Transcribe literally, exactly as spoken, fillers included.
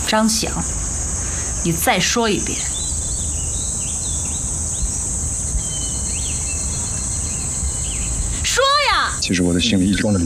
张翔，你再说一遍。说呀！ 其实我的心里一直装着你。